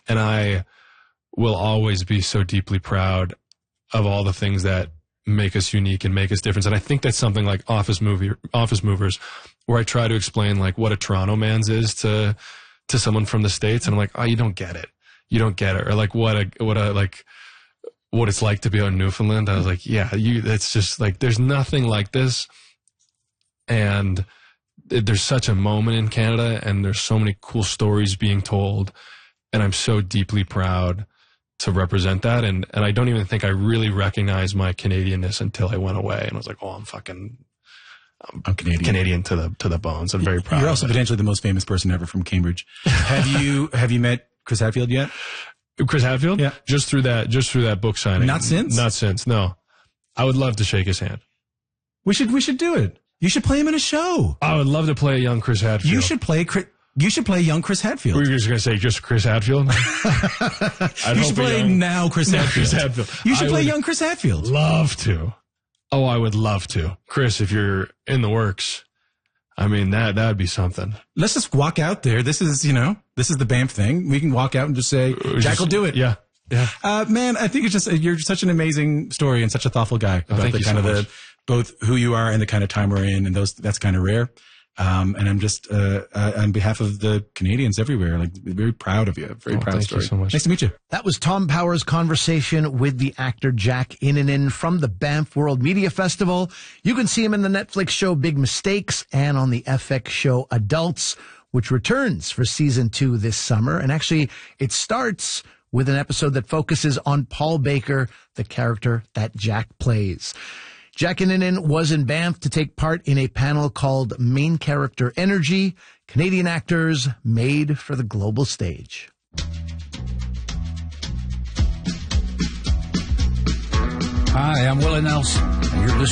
And I will always be so deeply proud of all the things that make us unique and make us different. And I think that's something like Office Movers, where I try to explain like what a Toronto man's is to someone from the States. And I'm like, oh, you don't get it. You don't get it. Or like what it's like to be out in Newfoundland. I was like, yeah, it's just like, there's nothing like this. And there's such a moment in Canada, and there's so many cool stories being told. And I'm so deeply proud to represent that. And I don't even think I really recognized my Canadianness until I went away. And I was like, oh, I'm Canadian to the bones. I'm very proud. You're also potentially the most famous person ever from Cambridge. Have you met Chris Hadfield yet? Chris Hadfield? Yeah. Just through that book signing. Not since? No. I would love to shake his hand. We should do it. You should play him in a show. I would love to play a young Chris Hadfield. You should play young Chris Hadfield. Were you just going to say just Chris Hadfield? You should play now Chris Hadfield. You should play young Chris Hadfield. Love to. Oh, I would love to. Chris, if you're in the works, I mean, that would be something. Let's just walk out there. This is the Banff thing. We can walk out and just say, Jack will do it. Yeah. Yeah. Man, I think you're such an amazing story and such a thoughtful guy about the kind of both who you are and the kind of time we're in, and that's kind of rare. And I'm just, on behalf of the Canadians everywhere, like, very proud of you. Very proud story. Thank you so much. Nice to meet you. That was Tom Power's conversation with the actor Jack Innanen from the Banff World Media Festival. You can see him in the Netflix show Big Mistakes and on the FX show Adults, which returns for season 2 this summer. And actually, it starts with an episode that focuses on Paul Baker, the character that Jack plays. Jack Innanen was in Banff to take part in a panel called Main Character Energy, Canadian Actors Made for the Global Stage. Hi, I'm Willie Nelson, and you're listening